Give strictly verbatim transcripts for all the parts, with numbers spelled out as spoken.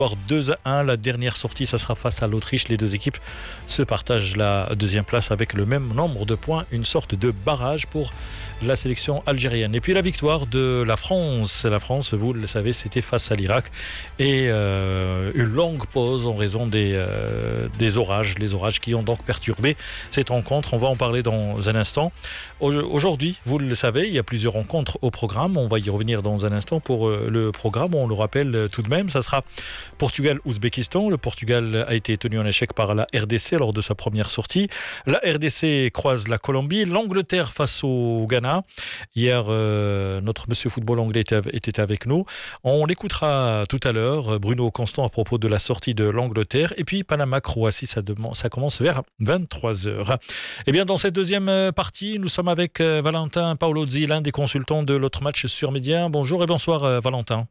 deux à un, la dernière sortie, ça sera face à l'Autriche. Les deux équipes se partagent la deuxième place avec le même nombre de points, une sorte de barrage pour la sélection algérienne. Et puis la victoire de la France. La France, vous le savez, c'était face à l'Irak et euh, une longue pause en raison des, euh, des orages, les orages qui ont donc perturbé cette rencontre. On va en parler dans un instant. Aujourd'hui, vous le savez, il y a plusieurs rencontres au programme. On va y revenir dans un instant pour le programme. On le rappelle tout de même, ça sera Portugal-Ouzbékistan. Le Portugal a été tenu en échec par la R D C lors de sa première sortie. La R D C croise la Colombie. L'Angleterre face au Ghana. Hier, euh, notre monsieur football anglais était, était avec nous. On l'écoutera tout à l'heure, Bruno Constant, à propos de la sortie de l'Angleterre. Et puis Panama-Croatie, ça, ça commence vers vingt-trois heures. Et bien, dans cette deuxième partie, nous sommes avec Valentin Paolozzi, l'un des consultants de l'autre match sur Média. Bonjour et bonsoir, Valentin.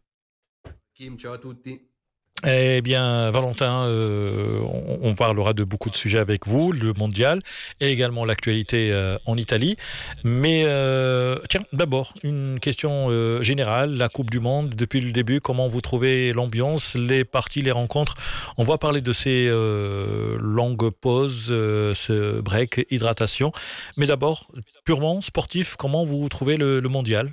Kim, ciao à tutti. Eh bien, Valentin, euh, on, on parlera de beaucoup de sujets avec vous, le mondial et également l'actualité euh, en Italie. Mais euh, tiens, d'abord, une question euh, générale, la Coupe du Monde, depuis le début, comment vous trouvez l'ambiance, les parties, les rencontres? On va parler de ces euh, longues pauses, euh, ce break, hydratation. Mais d'abord, purement sportif, comment vous trouvez le, le mondial?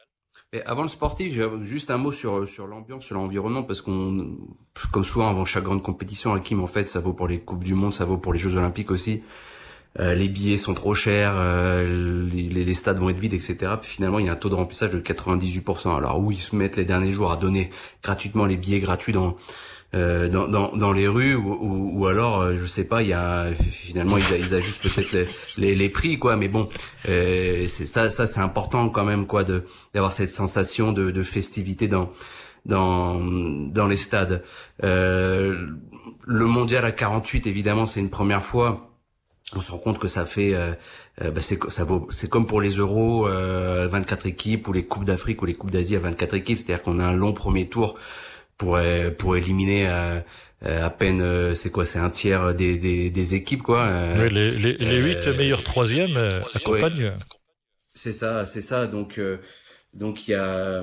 Et avant le sportif, j'ai juste un mot sur sur l'ambiance, sur l'environnement, parce qu'on, comme souvent avant chaque grande compétition, Hakim, en fait, ça vaut pour les coupes du monde, ça vaut pour les Jeux Olympiques aussi. Euh, les billets sont trop chers, euh, les, les stades vont être vides, et cetera. Puis finalement, il y a un taux de remplissage de quatre-vingt-dix-huit pour cent. Alors oui, ils se mettent les derniers jours à donner gratuitement les billets gratuits dans euh, dans, dans dans les rues, ou, ou, ou alors, euh, je sais pas, il y a finalement ils, ils ajustent peut-être les, les les prix, quoi. Mais bon, euh, c'est ça, ça c'est important quand même, quoi, de d'avoir cette sensation de, de festivité dans dans dans les stades. Euh, le mondial à quarante-huit, évidemment, c'est une première fois. On se rend compte que ça fait, euh, euh, bah c'est ça vaut, c'est comme pour les Euros, euh, vingt-quatre équipes, ou les coupes d'Afrique ou les coupes d'Asie à vingt-quatre équipes, c'est-à-dire qu'on a un long premier tour pour euh, pour éliminer euh, euh, à peine, euh, c'est quoi, c'est un tiers des des, des équipes, quoi. Euh, oui, les les, les huit euh, meilleurs troisièmes euh, accompagnent. Ouais, c'est ça, c'est ça. Donc euh, donc il y a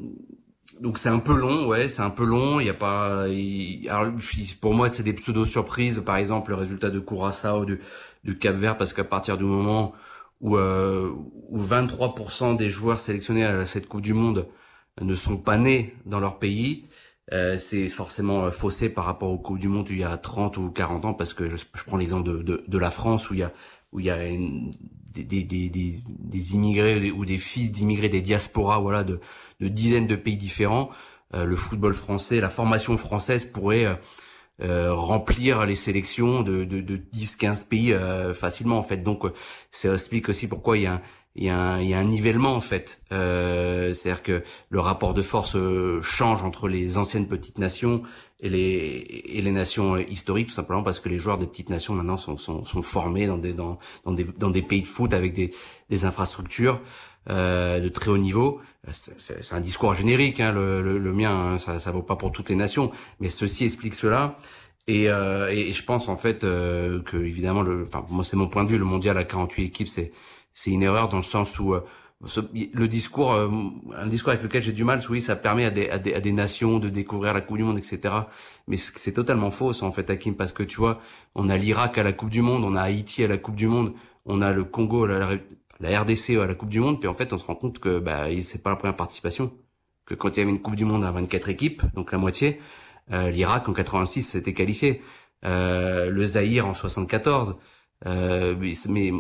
donc c'est un peu long, ouais, c'est un peu long. Il y a pas, il, alors, pour moi, c'est des pseudo surprises. Par exemple, le résultat de Curaçao, du du Cap-Vert, parce qu'à partir du moment où euh, où vingt-trois pour cent des joueurs sélectionnés à cette Coupe du Monde ne sont pas nés dans leur pays, euh, c'est forcément faussé par rapport aux Coupes du Monde où il y a trente ou quarante ans, parce que je, je prends l'exemple de, de de la France, où il y a où il y a une, des, des des des des immigrés ou des fils d'immigrés, des diasporas, voilà, de de dizaines de pays différents. Euh, le football français, la formation française pourrait euh, euh, remplir les sélections de de, de dix quinze pays euh, facilement, en fait. Donc euh, ça explique aussi pourquoi il y a un, il y a un, il y a un nivellement, en fait. Euh, c'est-à-dire que le rapport de force euh, change entre les anciennes petites nations et les et les nations euh, historiques, tout simplement parce que les joueurs des petites nations maintenant sont sont, sont formés dans des dans dans des dans des pays de foot avec des des infrastructures euh, de très haut niveau. C'est, c'est, c'est un discours générique, hein, le, le, le mien, hein, ça ça vaut pas pour toutes les nations, mais ceci explique cela. Et, euh, et, et je pense, en fait, euh, que évidemment, le, enfin moi c'est mon point de vue, le mondial à quarante-huit équipes, c'est c'est une erreur, dans le sens où euh, ce, le discours, euh, un discours avec lequel j'ai du mal, oui, ça permet à des, à des à des nations de découvrir la Coupe du Monde, et cetera. Mais c'est totalement faux, ça, en fait, Hakim, parce que tu vois, on a l'Irak à la Coupe du Monde, on a Haïti à la Coupe du Monde, on a le Congo, la, la, la R D C à la Coupe du Monde, puis en fait, on se rend compte que bah c'est pas la première participation. Que quand il y avait une Coupe du Monde à vingt-quatre équipes, donc la moitié, euh, l'Irak en quatre-vingt-six s'était qualifié, euh, le Zaïre en soixante-quatorze. Euh, mais, mais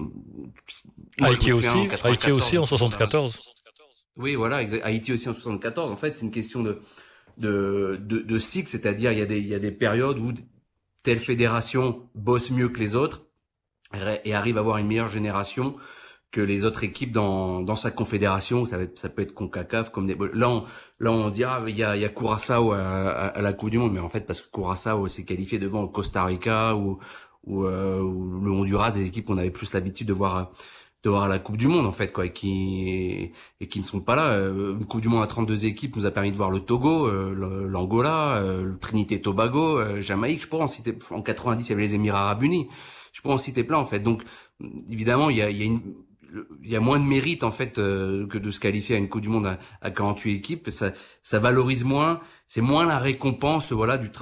moi je me Haïti souviens en aussi, Haïti aussi en soixante-quatorze. Oui, voilà, exa- Haïti aussi en soixante-quatorze. En fait, c'est une question de de de, de cycle, c'est-à-dire il y a des il y a des périodes où telle fédération bosse mieux que les autres et arrive à avoir une meilleure génération que les autres équipes dans dans sa confédération. Ça va être, ça peut être CONCACAF, comme des, là on là on dit ah il y a il y a Curaçao à, à, à la Coupe du Monde, mais en fait parce que Curaçao s'est qualifié devant le Costa Rica ou ou, euh, ou le Honduras, des équipes qu'on avait plus l'habitude de voir de voir à la Coupe du Monde, en fait, quoi, et qui et qui ne sont pas là. Une Coupe du Monde à trente-deux équipes nous a permis de voir le Togo, euh, l'Angola, euh, le Trinité et Tobago, euh, Jamaïque. Je pourrais en citer, en quatre-vingt-dix il y avait les Émirats Arabes Unis. Je pourrais en citer plein, en fait. Donc évidemment il y a il y a une il y a moins de mérite en fait euh, que de se qualifier à une Coupe du Monde à, à quarante-huit équipes. Ça, ça valorise moins, c'est moins la récompense, voilà, du